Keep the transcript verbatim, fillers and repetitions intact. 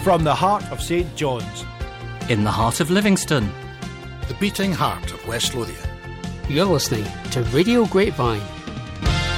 From the heart of St John's, in the heart of Livingston, the beating heart of West Lothian. You're listening to Radio Grapevine.